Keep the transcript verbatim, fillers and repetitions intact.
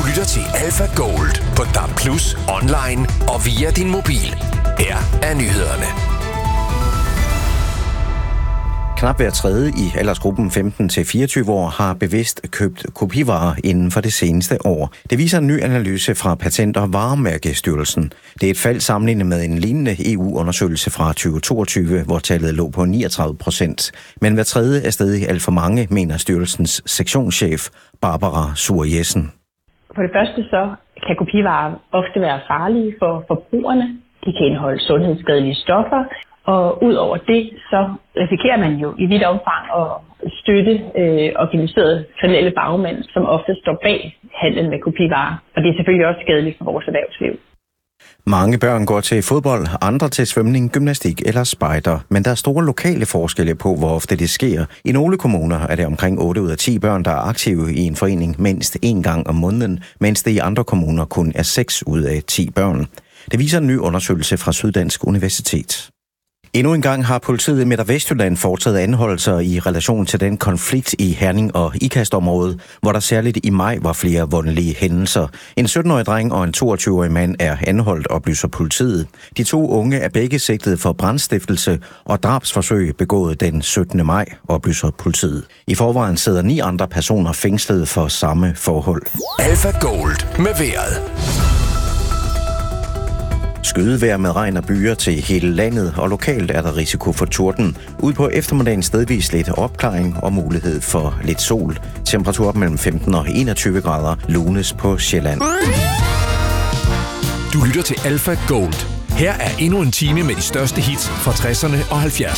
lytter til Alpha Gold på D A B plus, online og via din mobil. Her er nyhederne. Knap hver tredje i aldersgruppen femten til fireogtyve år har bevidst købt kopivarer inden for det seneste år. Det viser en ny analyse fra Patent- og Varemærkestyrelsen. Det er et fald sammenlignet med en lignende E U-undersøgelse fra tyve toogtyve, hvor tallet lå på niogtredive procent. Men hver tredje er stadig alt for mange, mener styrelsens sektionschef Barbara Sur-Jessen. For det første så kan kopivarer ofte være farlige for forbrugerne. De kan indeholde sundhedsskadelige stoffer. Og ud over det, så risikerer man jo i vidt omfang at støtte øh, organiserede kriminelle bagmænd, som ofte står bag handlen med kopivarer. Og det er selvfølgelig også skadeligt for vores erhvervsliv. Mange børn går til fodbold, andre til svømning, gymnastik eller spejder. Men der er store lokale forskelle på, hvor ofte det sker. I nogle kommuner er det omkring otte ud af ti børn, der er aktive i en forening mindst én gang om måneden, mens det i andre kommuner kun er seks ud af ti børn. Det viser en ny undersøgelse fra Syddansk Universitet. Endnu en gang har politiet i Midt- og Vestjylland foretaget anholdelser i relation til den konflikt i Herning- og Ikast-området, hvor der særligt i maj var flere voldelige hændelser. En sytten-årig dreng og en toogtyve-årig mand er anholdt, oplyser politiet. De to unge er begge sigtet for brandstiftelse og drabsforsøg begået den syttende maj, oplyser politiet. I forvejen sidder ni andre personer fængslet for samme forhold. Alpha Gold med vejret. Skydevejr med regn og byer til hele landet, og lokalt er der risiko for torden. Ud på eftermiddagen stedvis lidt opklaring og mulighed for lidt sol. Temperatur mellem femten og enogtyve grader, lunes på Sjælland. Du lytter til Alpha Gold. Her er endnu en time med de største hits fra tresserne og halvfjerdserne.